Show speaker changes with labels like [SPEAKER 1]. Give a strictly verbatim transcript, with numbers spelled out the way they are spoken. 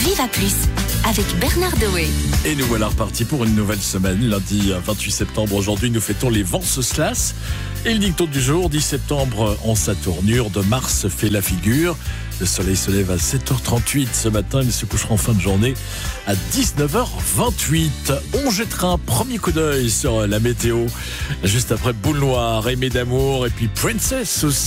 [SPEAKER 1] Viva Plus avec Bernard Doé.
[SPEAKER 2] Et nous voilà repartis pour une nouvelle semaine. Lundi vingt-huit septembre, aujourd'hui, nous fêtons les Venceslas. Et le dicton du jour, dix septembre en sa tournure, de Mars fait la figure. Le soleil se lève à sept heures trente-huit ce matin, il se couchera en fin de journée à dix-neuf heures vingt-huit. On jettera un premier coup d'œil sur la météo, juste après Boule Noire, Aimé d'amour et puis Princess aussi.